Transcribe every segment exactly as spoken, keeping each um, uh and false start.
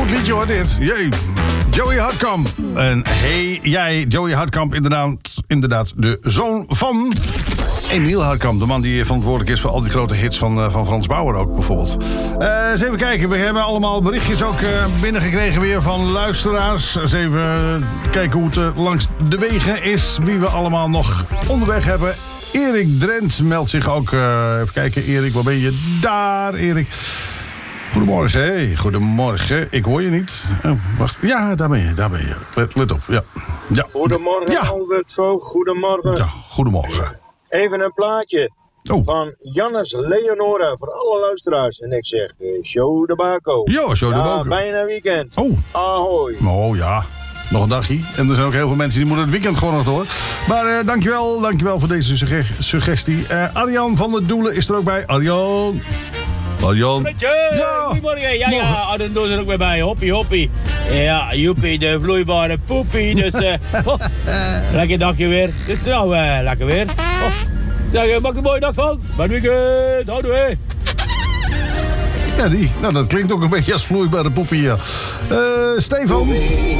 Goed liedje hoor dit. Jee. Joey Hartkamp. En hey, jij, Joey Hartkamp, inderdaad, inderdaad de zoon van Emiel Hartkamp. De man die verantwoordelijk is voor al die grote hits van, uh, van Frans Bauer ook, bijvoorbeeld. Uh, eens even kijken. We hebben allemaal berichtjes ook uh, binnengekregen weer van luisteraars. Eens even kijken hoe het uh, langs de wegen is. Wie we allemaal nog onderweg hebben. Erik Drent meldt zich ook. Uh, even kijken, Erik, waar ben je? Daar, Erik. Goedemorgen, hey. Goedemorgen. Ik hoor je niet. Oh, wacht. Ja, daar ben je, daar ben je. Let, let op, ja. ja. Goedemorgen, ja. Albert Voogd. Goedemorgen. Ja, goedemorgen. Even een plaatje oh. van Jannes Leonora voor alle luisteraars. En ik zeg, uh, show de bako. Ja, show de bako. Ja, bijna weekend. Oh. Ahoy. Oh ja. Nog een dagje. En er zijn ook heel veel mensen die moeten het weekend gewoon nog door. Maar uh, dankjewel, dankjewel voor deze sugge- suggestie. Uh, Arjan van der Doelen is er ook bij. Arjan. Arjan. Ja. Goedemorgen. Ja, ja, Arjan doet er ook weer bij. Hoppie, hoppie. Ja, joepie, de vloeibare poepie. Dus, uh, oh, lekker dagje weer. Dus nou, uh, lekker weer. Oh, zeg, uh, maak er een mooie dag van. Maar weekend. Houdoe, hè. Ja, die. Nou, dat klinkt ook een beetje als vloeibare poepie, ja. Uh, Stefan.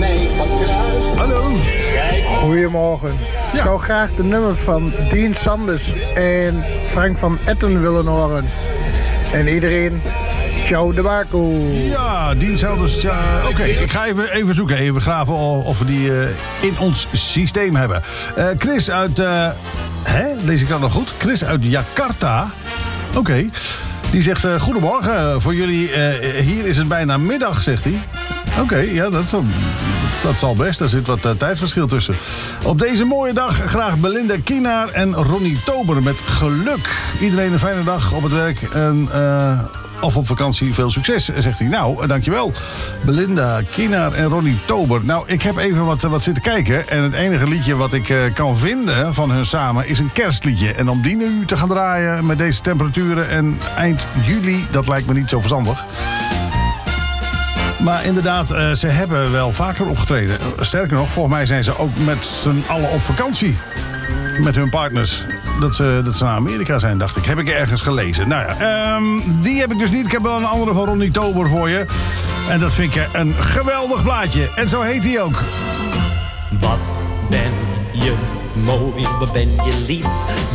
Hallo. Goedemorgen. Ja. Ik zou graag de nummer van Dien Sanders en Frank van Etten willen horen. En iedereen, ciao de bako. Ja, Dien Sanders. Ja, Oké, okay. Ik ga even, even zoeken, even graven of we die uh, in ons systeem hebben. Uh, Chris uit... Uh, hè? Lees ik dat nog goed? Chris uit Jakarta. Oké. Okay. Die zegt, uh, goedemorgen, voor jullie, uh, hier is het bijna middag, zegt hij. Oké, okay, ja, dat zal, dat zal best. Er zit wat uh, tijdverschil tussen. Op deze mooie dag graag Belinda Kienaar en Ronnie Tober met geluk. Iedereen een fijne dag op het werk en... Uh, of op vakantie, veel succes, zegt hij. Nou, dankjewel. Belinda, Kienaar en Ronnie Tober. Nou, ik heb even wat, wat zitten kijken. En het enige liedje wat ik uh, kan vinden van hun samen is een kerstliedje. En om die nu te gaan draaien met deze temperaturen en eind juli, dat lijkt me niet zo verstandig. Maar inderdaad, uh, ze hebben wel vaker opgetreden. Sterker nog, volgens mij zijn ze ook met z'n allen op vakantie. Met hun partners. Dat ze, dat ze naar Amerika zijn, dacht ik. Heb ik ergens gelezen. Nou ja, um, die heb ik dus niet. Ik heb wel een andere van Ronnie Tober voor je. En dat vind ik een geweldig plaatje. En zo heet hij ook. Wat ben je mooi, wat ben je lief.